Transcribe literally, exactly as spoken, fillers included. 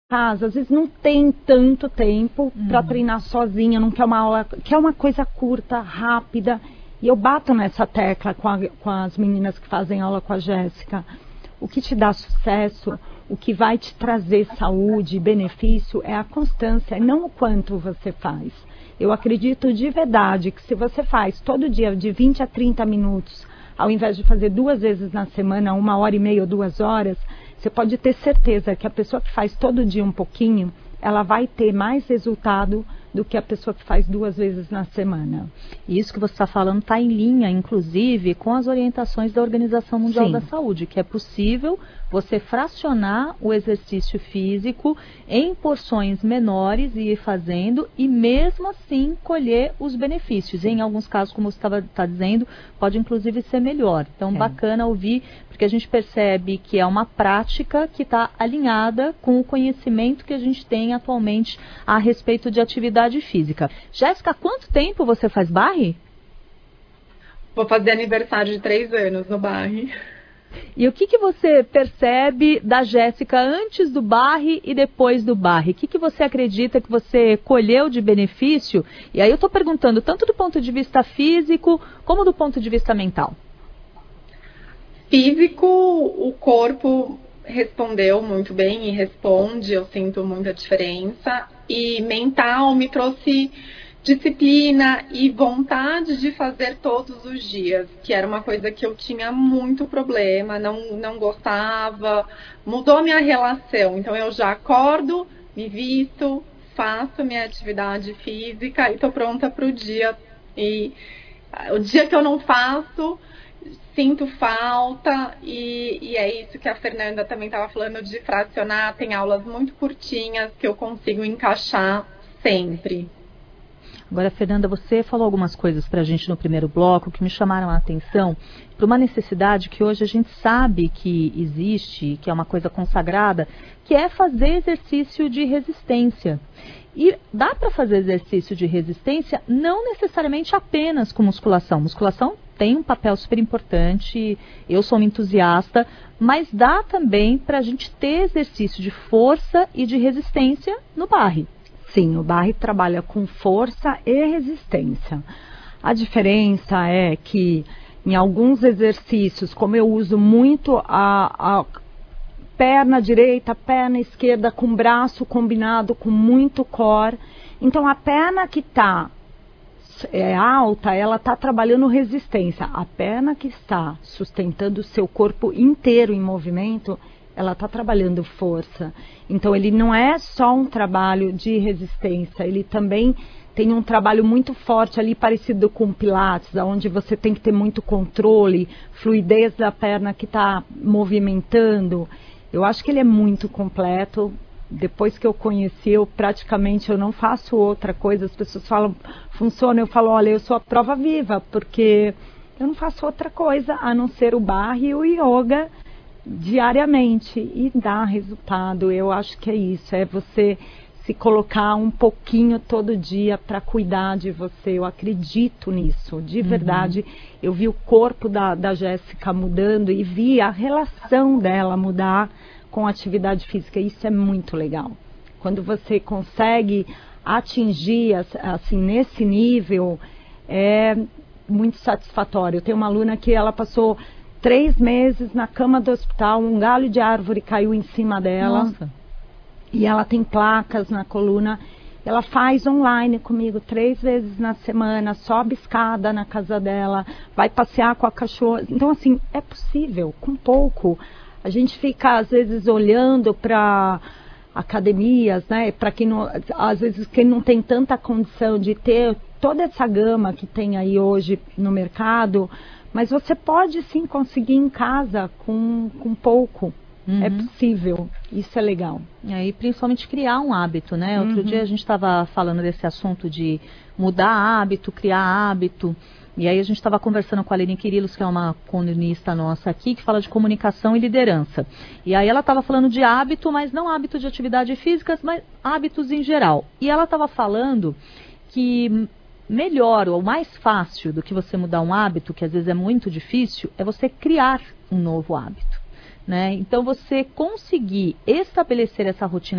casa, às vezes não tem tanto tempo Uhum. para treinar sozinha, não quer uma aula, quer uma coisa curta, rápida. E eu bato nessa tecla com, a, com as meninas que fazem aula com a Jéssica. O que te dá sucesso, o que vai te trazer saúde, benefício, é a constância, e não o quanto você faz. Eu acredito de verdade que se você faz todo dia de vinte a trinta minutos, ao invés de fazer duas vezes na semana, uma hora e meia ou duas horas, você pode ter certeza que a pessoa que faz todo dia um pouquinho, ela vai ter mais resultado do que a pessoa que faz duas vezes na semana. E isso que você está falando está em linha, inclusive, com as orientações da Organização Mundial Sim. da Saúde, que é possível você fracionar o exercício físico em porções menores e ir fazendo, e mesmo assim colher os benefícios. E em alguns casos, como você estava tá dizendo, pode inclusive ser melhor. Então, É. bacana ouvir, porque a gente percebe que é uma prática que está alinhada com o conhecimento que a gente tem atualmente a respeito de atividade física. Jéssica, há quanto tempo você faz barre? Vou fazer aniversário de três anos no barre. E o que, que você percebe da Jéssica antes do barre e depois do barre? O que, que você acredita que você colheu de benefício? E aí eu estou perguntando tanto do ponto de vista físico como do ponto de vista mental. Físico, o corpo respondeu muito bem e responde, eu sinto muita diferença. E mental me trouxe disciplina e vontade de fazer todos os dias, que era uma coisa que eu tinha muito problema, não, não gostava, mudou minha relação. Então eu já acordo, me visto, faço minha atividade física e estou pronta para o dia. E o dia que eu não faço, sinto falta, e, e é isso que a Fernanda também estava falando de fracionar. Tem aulas muito curtinhas que eu consigo encaixar sempre. Agora, Fernanda, você falou algumas coisas para a gente no primeiro bloco que me chamaram a atenção para uma necessidade que hoje a gente sabe que existe, que é uma coisa consagrada, que é fazer exercício de resistência. E dá para fazer exercício de resistência não necessariamente apenas com musculação. Musculação tem um papel super importante, eu sou uma entusiasta, mas dá também para a gente ter exercício de força e de resistência no barre. Sim, o barre trabalha com força e resistência. A diferença é que em alguns exercícios, como eu uso muito a, a perna direita, perna esquerda com braço combinado com muito core, então a perna que está é, alta, ela está trabalhando resistência. A perna que está sustentando o seu corpo inteiro em movimento, ela está trabalhando força. Então, ele não é só um trabalho de resistência, ele também tem um trabalho muito forte ali, parecido com Pilates, onde você tem que ter muito controle, fluidez da perna que está movimentando. Eu acho que ele é muito completo. Depois que eu conheci, eu praticamente eu não faço outra coisa. As pessoas falam, funciona, eu falo, olha, eu sou a prova viva, porque eu não faço outra coisa a não ser o barre e o yoga diariamente, e dá resultado. Eu acho que é isso, é você se colocar um pouquinho todo dia para cuidar de você. Eu acredito nisso, de verdade. Uhum. Eu vi o corpo da, da Jéssica mudando e vi a relação dela mudar com a atividade física. Isso é muito legal. Quando você consegue atingir assim nesse nível, é muito satisfatório. Eu tenho uma aluna que ela passou três meses na cama do hospital, um galho de árvore caiu em cima dela. Nossa. E ela tem placas na coluna. Ela faz online comigo três vezes na semana, sobe escada na casa dela, vai passear com a cachorra. Então, assim, é possível, com pouco. A gente fica, às vezes, olhando para academias, né? Para quem não, às vezes, quem não tem tanta condição de ter toda essa gama que tem aí hoje no mercado, mas você pode sim conseguir em casa com, com pouco. Uhum. É possível, isso é legal. E aí, principalmente criar um hábito, né? Outro uhum. dia a gente estava falando desse assunto de mudar hábito, criar hábito. E aí a gente estava conversando com a Aline Quirilos, que é uma colunista nossa aqui, que fala de comunicação e liderança. E aí ela estava falando de hábito, mas não hábito de atividade física, mas hábitos em geral. E ela estava falando que melhor ou mais fácil do que você mudar um hábito, que às vezes é muito difícil, é você criar um novo hábito, né? Então você conseguir estabelecer essa rotina